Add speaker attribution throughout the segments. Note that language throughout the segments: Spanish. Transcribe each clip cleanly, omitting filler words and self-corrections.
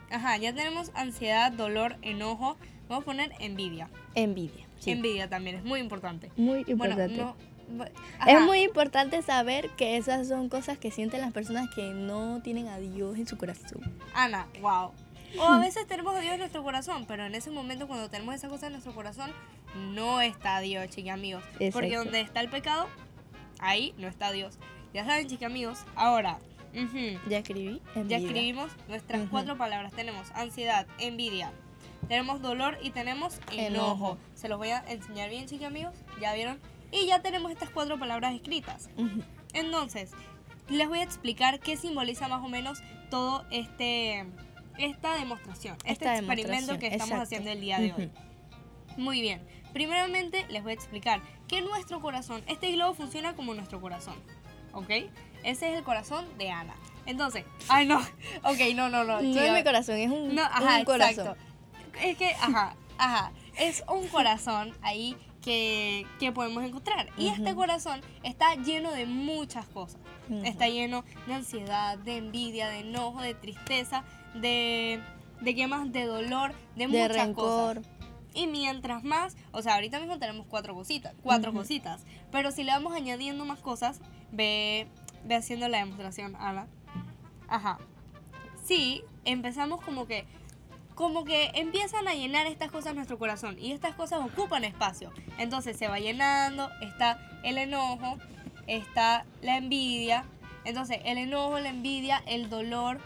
Speaker 1: Ajá, ya tenemos ansiedad, dolor, enojo. Vamos a poner envidia.
Speaker 2: Envidia. Sí.
Speaker 1: Envidia también es muy importante.
Speaker 2: Muy importante.
Speaker 1: Bueno, no,
Speaker 2: Es
Speaker 1: ajá.
Speaker 2: muy importante saber que esas son cosas que sienten las personas que no tienen a Dios en su corazón.
Speaker 1: Ana, wow. O a veces tenemos a Dios en nuestro corazón, pero en ese momento cuando tenemos esa cosa en nuestro corazón, no está Dios, chicos amigos.
Speaker 2: Exacto.
Speaker 1: Porque donde está el pecado, ahí no está Dios. Ya saben, chicos amigos. Ahora,
Speaker 2: Ya escribí.
Speaker 1: ya
Speaker 2: Envidia.
Speaker 1: escribimos nuestras 4 palabras. Tenemos ansiedad, envidia, tenemos dolor y tenemos enojo. Se los voy a enseñar bien, chicos amigos. ¿Ya vieron? Y ya tenemos estas 4 palabras escritas. Entonces, les voy a explicar qué simboliza más o menos todo esta demostración, este experimento que estamos haciendo el día de hoy. Muy bien. Primeramente, les voy a explicar que nuestro corazón, este globo funciona como nuestro corazón, ¿ok? Ese es el corazón de Ana. Entonces, ay no, ok, no.
Speaker 2: No es mi corazón, es un corazón.
Speaker 1: Exacto. Es que, es un corazón ahí que podemos encontrar. Y este corazón está lleno de muchas cosas. Está lleno de ansiedad, de envidia, de enojo, de tristeza, de qué más, de dolor, de muchas
Speaker 2: rencor.
Speaker 1: cosas. Y mientras más, o sea, ahorita mismo tenemos 4 cositas, pero si le vamos añadiendo más cosas, ve haciendo la demostración, Ana. Ajá. Sí, empezamos como que empiezan a llenar estas cosas nuestro corazón y estas cosas ocupan espacio. Entonces se va llenando, está el enojo, está la envidia. Entonces el enojo, la envidia, el dolor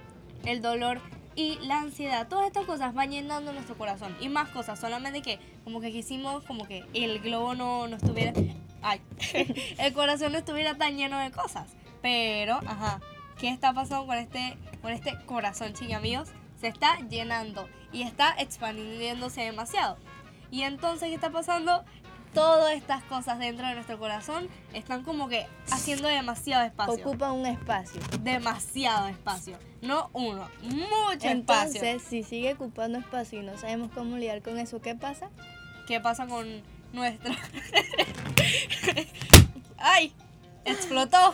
Speaker 1: y la ansiedad, todas estas cosas van llenando nuestro corazón y más cosas, solamente que como que quisimos como que el globo no estuviera, el corazón no estuviera tan lleno de cosas. Pero, ¿qué está pasando con este corazón, chicos amigos? Se está llenando y está expandiéndose demasiado. Y entonces, ¿qué está pasando? Todas estas cosas dentro de nuestro corazón están como que haciendo demasiado espacio.
Speaker 2: Ocupa un espacio.
Speaker 1: Demasiado espacio. No uno, mucho espacio.
Speaker 2: Entonces, si sigue ocupando espacio y no sabemos cómo lidiar con eso, ¿qué pasa?
Speaker 1: ¿Qué pasa con nuestra? ¡Ay! Explotó,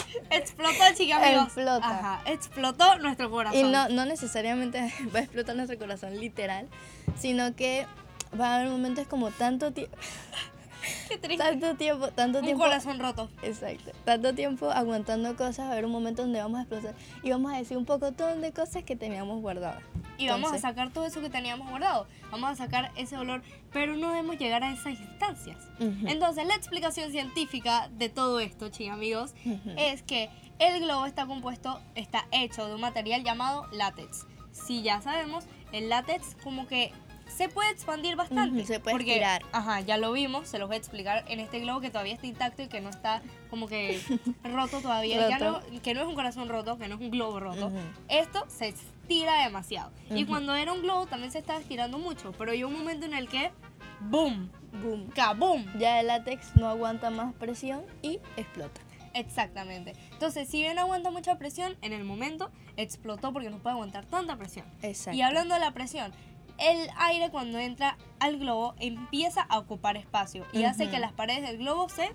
Speaker 1: chicos amigos.
Speaker 2: Explota.
Speaker 1: Explotó nuestro corazón.
Speaker 2: Y no necesariamente va a explotar nuestro corazón literal, sino que va a haber momentos como tanto tiempo.
Speaker 1: Qué triste.
Speaker 2: Tanto tiempo.
Speaker 1: Un corazón roto.
Speaker 2: Exacto. Tanto tiempo aguantando cosas, va a haber un momento donde vamos a explotar y vamos a decir un pocotón de cosas que teníamos guardadas.
Speaker 1: Y vamos a sacar todo eso que teníamos guardado. Vamos a sacar ese dolor, pero no debemos llegar a esas instancias. Entonces, la explicación científica de todo esto, chicos amigos, es que el globo está hecho de un material llamado látex. Si ya sabemos, el látex como que se puede expandir bastante.
Speaker 2: Se puede estirar.
Speaker 1: Ya lo vimos, se los voy a explicar en este globo que todavía está intacto y que no está como que roto todavía. Que no es un corazón roto, que no es un globo roto. Esto se estira demasiado. Y cuando era un globo también se estaba estirando mucho, pero hay un momento en el que ¡boom!
Speaker 2: Boom.
Speaker 1: ¡Kaboom!
Speaker 2: Ya el látex no aguanta más presión y explota.
Speaker 1: Exactamente. Entonces, si bien aguanta mucha presión, en el momento explotó porque no puede aguantar tanta presión.
Speaker 2: Exacto.
Speaker 1: Y hablando de la presión, el aire cuando entra al globo empieza a ocupar espacio y hace que las paredes del globo se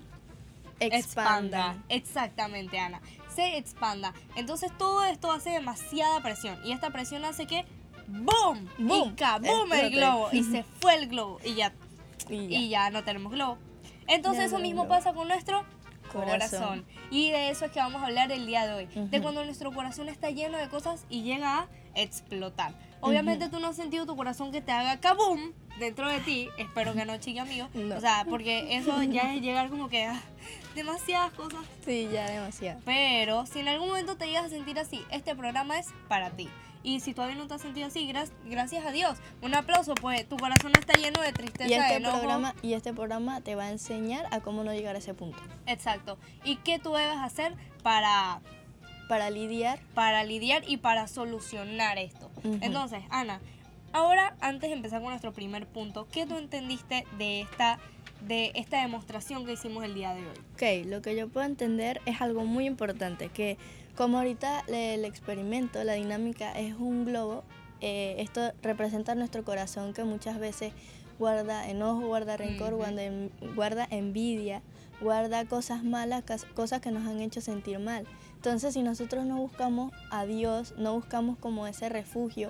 Speaker 1: expandan. Exactamente, Ana. Se expanda. Entonces todo esto hace demasiada presión y esta presión hace que ¡boom!
Speaker 2: ¡Boom!
Speaker 1: Y ¡kaboom! El globo y se fue el globo y ya no tenemos globo. Entonces
Speaker 2: Ya
Speaker 1: eso
Speaker 2: no
Speaker 1: mismo
Speaker 2: globo.
Speaker 1: pasa con nuestro corazón. Y de eso es que vamos a hablar el día de hoy. De cuando nuestro corazón está lleno de cosas y llega a explotar. Obviamente tú no has sentido tu corazón que te haga kaboom dentro de ti. Espero que no, chicos amigos.
Speaker 2: No.
Speaker 1: O sea, porque eso ya es llegar como que demasiadas cosas.
Speaker 2: Sí, ya demasiado.
Speaker 1: Pero si en algún momento te llegas a sentir así, este programa es para ti. Y si todavía no te has sentido así, gracias a Dios. Un aplauso, pues tu corazón no está lleno de tristeza, de enojo.
Speaker 2: Y este programa te va a enseñar a cómo no llegar a ese punto.
Speaker 1: Exacto. ¿Y qué tú debes hacer para
Speaker 2: lidiar
Speaker 1: y para solucionar esto? Entonces, Ana, ahora antes de empezar con nuestro primer punto, ¿qué tú entendiste de esta demostración que hicimos el día de hoy?
Speaker 2: Ok, lo que yo puedo entender es algo muy importante, que como ahorita el experimento, la dinámica es un globo, esto representa nuestro corazón que muchas veces guarda enojo, guarda rencor, guarda envidia, guarda cosas malas, cosas que nos han hecho sentir mal. Entonces, si nosotros no buscamos a Dios, no buscamos como ese refugio,